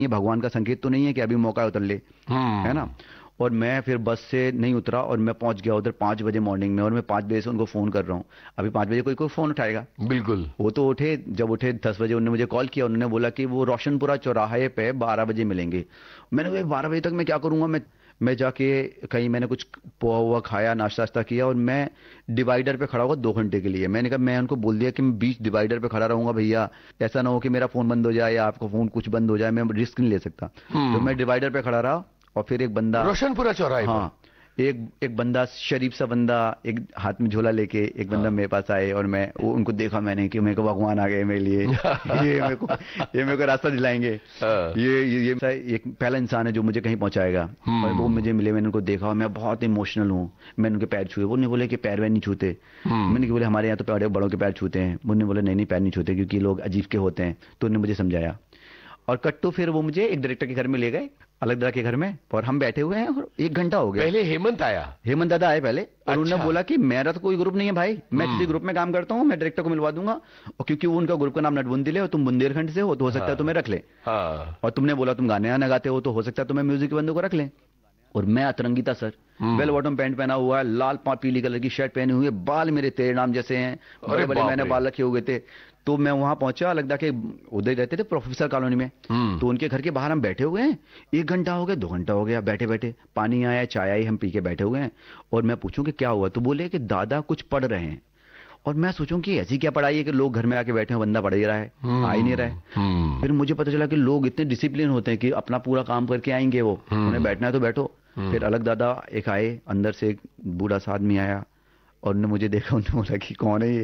ये भगवान का संकेत तो नहीं है कि अभी मौका उतर ले, है ना। और मैं फिर बस से नहीं उतरा और मैं पहुंच गया उधर 5 बजे मॉर्निंग में, और मैं 5 बजे से उनको फोन कर रहा हूँ। अभी 5 बजे कोई कोई फोन उठाएगा? बिल्कुल। वो तो उठे, जब उठे 10 बजे उन्होंने मुझे कॉल किया, उन्होंने बोला कि वो रोशनपुरा चौराहे पे 12 बजे मिलेंगे। मैंने कहा 12 बजे तक मैं क्या करूंगा, मैं जाके कहीं मैंने कुछ पोहा हुआ खाया, नाश्ता वाश्ता किया, और मैं डिवाइडर पे खड़ा हुआ 2 घंटे के लिए। मैंने कहा, मैं उनको बोल दिया कि मैं बीच डिवाइडर पे खड़ा रहूंगा भैया, ऐसा ना हो कि मेरा फोन बंद हो जाए या आपका फोन कुछ बंद हो जाए, मैं रिस्क नहीं ले सकता। तो मैं डिवाइडर पे खड़ा रहा, और फिर एक बंदा, रोशनपुरा चौराहे पर। हाँ, एक बंदा, शरीफ सा बंदा, एक हाथ में झोला लेके एक बंदा मेरे पास आए, और मैं उनको देखा मैंने कि मेरे को भगवान आ गए मेरे लिए। ये मेरे को रास्ता दिलाएंगे। एक पहला इंसान है जो मुझे कहीं पहुंचाएगा, और वो मुझे मिले। मैंने उनको देखा और मैं बहुत इमोशनल हूँ। मैंने उनके पैर छुए। वो नहीं बोले कि पैर वैर नहीं छूते। मैंने बोले हमारे यहाँ तो बड़ों के पैर छूते हैं। उन्होंने बोले नहीं नहीं, पैर नहीं छूते क्योंकि लोग अजीब के होते हैं। तो उन्होंने मुझे समझाया, और कट्टू फिर वो मुझे एक डायरेक्टर के घर में ले गए, अलग के घर में, और हम बैठे हुए हैं और 1 घंटा हो गया। पहले हेमंत आया, हेमंत दादा आए पहले, और अच्छा। उन्होंने बोला कि मेरा तो कोई ग्रुप नहीं है भाई, मैं किसी ग्रुप में काम करता हूँ, मैं डायरेक्टर को मिलवा दूंगा, और क्योंकि वो उनका ग्रुप का नाम नटबुंदिल है और तुम बुंदेलखंड से हो तो हो सकता है तुम्हें रख ले। और तुमने बोला तुम गाने आना गाते हो तो हो सकता है तुम्हें म्यूजिक बंदों को रख ले। और मैं अतरंगी था सर, बेल बॉटम पैंट पहना हुआ है, लाल पीली कलर की शर्ट पहनी हुई है, बाल मेरे तेरे नाम जैसे हैं, बड़े बड़े मैंने बाल रखे हुए थे। तो मैं वहां पहुंचा, लगता के उधर रहते थे प्रोफेसर कॉलोनी में। तो उनके घर के बाहर हम बैठे हुए हैं, 1 घंटा हो गया, 2 घंटा हो गया, बैठे बैठे पानी आया, चाय आई, हम पी के बैठे हुए हैं। और मैं पूछूं कि क्या हुआ, तो बोले कि दादा कुछ पढ़ रहे हैं। और मैं सोचूं कि ऐसी क्या पढ़ाई है कि लोग घर में आके बैठे हैं, बंदा पढ़ ही रहा है, आ ही नहीं रहा है। फिर मुझे पता चला कि लोग इतने डिसिप्लिन होते हैं कि अपना पूरा काम करके आएंगे, वो उन्हें बैठना है तो बैठो। फिर अलग दादा एक आए, अंदर से एक बूढ़ा सा आदमी आया, और उन्होंने मुझे देखा, उन्होंने बोला कि कौन है ये?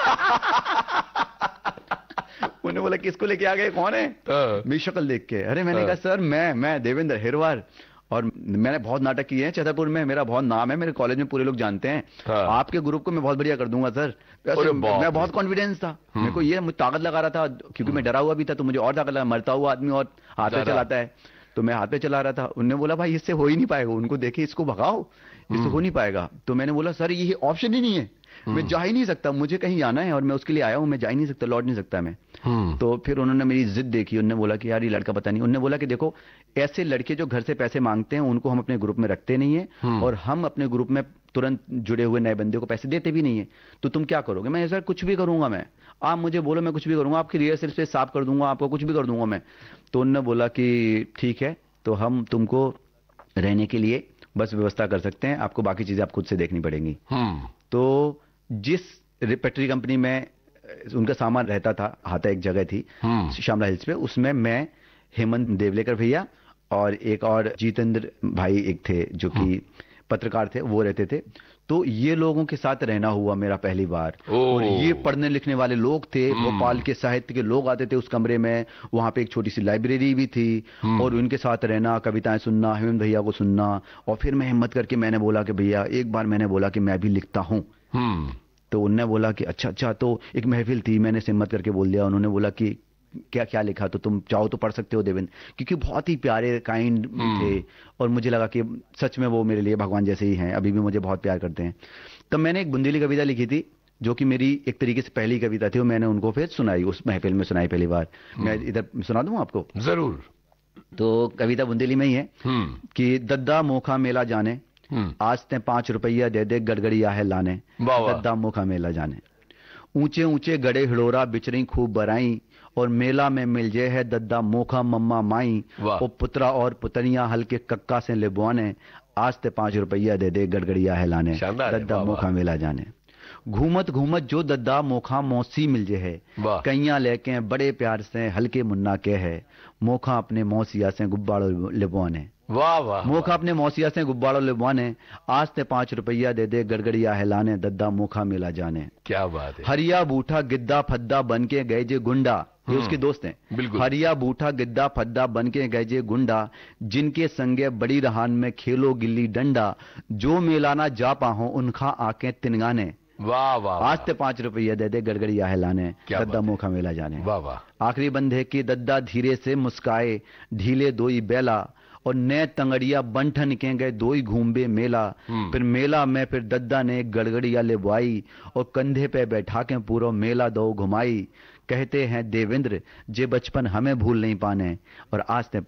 उन्होंने बोला किसको लेके आ गए, कौन है? मेरी शक्ल देख के। अरे मैंने कहा सर मैं देवेंद्र हिरवार, और मैंने बहुत नाटक किए हैं छतरपुर में, मेरा बहुत नाम है, मेरे कॉलेज में पूरे लोग जानते हैं। आपके ग्रुप को मैं बहुत बढ़िया कर दूंगा सर। मैं बहुत कॉन्फिडेंस था, मेरे को ये मुझे ताकत लगा रहा था, क्योंकि मैं डरा हुआ भी था, तो मुझे और ताकत लगा। मरता हुआ आदमी और हाथ पे चलाता है, तो मैं हाथ पे चला रहा था। उन्होंने बोला भाई इससे हो ही नहीं पाएगा, उनको देखे इसको भगाओ, इससे हो नहीं पाएगा। तो मैंने बोला सर ये ऑप्शन ही नहीं है, मैं जा ही नहीं सकता, मुझे कहीं जाना है और मैं उसके लिए आया हूं, मैं जा ही नहीं सकता, लौट नहीं सकता मैं। तो फिर उन्होंने मेरी जिद देखी, उन्होंने बोला कि यार ये लड़का पता नहीं। उन्होंने बोला कि देखो ऐसे लड़के जो घर से पैसे मांगते हैं उनको हम अपने ग्रुप में रखते नहीं है, और हम अपने ग्रुप में तुरंत जुड़े हुए नए बंदे को पैसे देते भी नहीं है। तो तुम क्या करोगे? मैं सर कुछ भी करूंगा, मैं, आप मुझे बोलो मैं कुछ भी करूंगा, आपकी रिहर्सल से साफ कर दूंगा, आपको कुछ भी कर दूंगा मैं। तो उन्होंने बोला कि ठीक है, तो हम तुमको रहने के लिए बस व्यवस्था कर सकते हैं, आपको बाकी चीजें आप खुद से देखनी पड़ेंगी। तो जिस रिपेटरी कंपनी में उनका सामान रहता था, हाथा एक जगह थी श्यामला हिल्स पे, उसमें मैं, हेमंत देवलेकर भैया और एक और जितेंद्र भाई एक थे जो कि पत्रकार थे, वो रहते थे। तो ये लोगों के साथ रहना हुआ मेरा पहली बार। और ये पढ़ने लिखने वाले लोग थे, भोपाल के साहित्य के लोग आते थे उस कमरे में, वहां पे एक छोटी सी लाइब्रेरी भी थी, और उनके साथ रहना, कविताएं सुनना, हेमंत भैया को सुनना। और फिर मैं हिम्मत करके मैंने बोला कि भैया, एक बार मैंने बोला कि मैं भी लिखता हूँ। तो उन्होंने बोला कि अच्छा। तो एक महफिल थी, मैंने हिम्मत करके बोल दिया। उन्होंने बोला कि क्या क्या लिखा, तो तुम चाहो तो पढ़ सकते हो देवेंद्र, क्योंकि बहुत ही प्यारे काइंड थे, और मुझे लगा कि सच में वो मेरे लिए भगवान जैसे ही हैं, अभी भी मुझे बहुत प्यार करते हैं। तब मैंने एक बुंदेली कविता लिखी थी, जो कि मेरी एक तरीके से पहली कविता थी, और मैंने उनको फिर सुनाई, उस महफिल में सुनाई पहली बार। मैं इधर सुना दूं आपको? जरूर। तो कविता बुंदेली में ही है कि दद्दा मोखा मेला जाने, आज ते 5 रुपया दे दे गड़गड़िया है लाने, दद्दा मोखा मेला जाने। ऊंचे ऊंचे गड़े हिड़ोरा बिचरी खूब बराई, और मेला में मिल जे है दद्दा मोखा मम्मा माई, और पुत्रा और पुतनिया हल्के कक्का से लिबवाने, आज ते 5 रुपया दे दे गड़गड़िया है लाने, दद्दा मोखा मेला जाने। घूमत घूमत जो दद्दा मोखा मौसी मिल जे है, कैया लेके बड़े प्यार से हल्के मुन्ना के है, मोखा अपने मौसिया से गुब्बाड़ो लिबवाने। वाह वाह। मोखा अपने मौसिया से गुब्बाड़ो लिबवाने, आज ते 5 रुपया दे दे गड़गड़िया है लाने, दद्दा मोखा मेला जाने। क्या बात है। हरिया बूठा गिद्दा फद्दा बन के गए जे गुंडा, ये उसके दोस्त हैं। बिल्कुल। हरिया बूठा गिद्दा फद्दा बन के गए जे गुंडा, जिनके संगे बड़ी रहान में खेलो गिल्ली डंडा, जो मेलाना जा पाहो उनका आंखें तिनगाने। वाह वाह। आज ते 5 रुपया दे दे गड़गड़िया है लाने, दद्दा मोखा मेला जाने। वाह वाह। आखिरी बंधे की दद्दा धीरे से मुस्काए, ढीले दोई बेला, और नए तंगड़िया बंठन के गए दोई घूमबे मेला। फिर मेला में फिर दद्दा ने गड़गड़िया ले बुआई, और कंधे पे बैठा के पूरा मेला दो घुमाई। कहते हैं देवेंद्र जे बचपन हमें भूल नहीं पाने, और आज ते